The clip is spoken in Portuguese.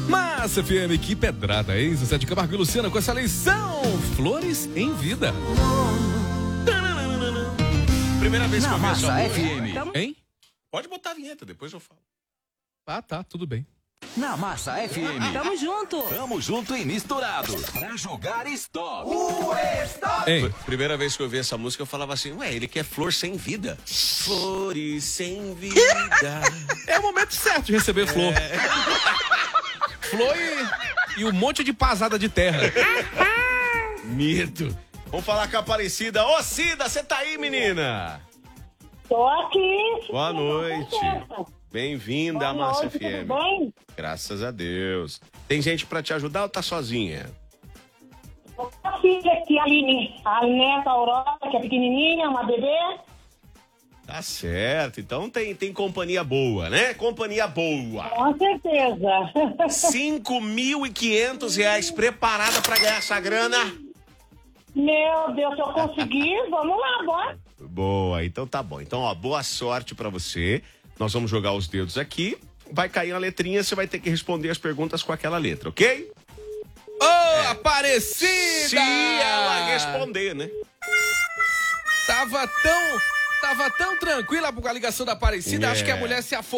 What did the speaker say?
Massa FM, que pedrada, hein? Zé de Camargo e Luciana com essa eleição. Flores em vida. Primeira vez que eu vi essa Massa música. FM. Hein? Pode botar a vinheta, depois eu falo. Tá, tudo bem. Na Massa FM. Tamo junto. Tamo junto e misturado. Pra jogar stop. Hein? Primeira vez que eu vi essa música, eu falava assim, ué, ele quer flor sem vida. Flores sem vida. É o momento certo de receber flor. Flor e um monte de pasada de terra. Medo. Vamos falar com a Aparecida. Ô, Cida, você tá aí, menina? Tô aqui. Boa noite. Bem-vinda à Boa Massa noite, FM. tudo bem? Graças a Deus. Tem gente pra te ajudar ou tá sozinha? A filha aqui, a Aline, a neta Aurora, que é pequenininha, uma bebê. Tá certo. Então tem companhia boa, né? Companhia boa. Com certeza. R$5.500 preparada pra ganhar essa grana? Meu Deus, se eu conseguir, vamos lá, bora. Boa, então tá bom. Então, ó, boa sorte pra você. Nós vamos jogar os dedos aqui. Vai cair uma letrinha, você vai ter que responder as perguntas com aquela letra, ok? Ô, Aparecida! Se ela responder, né? Tava tão tranquila com a ligação da Aparecida, acho que a mulher se afogou.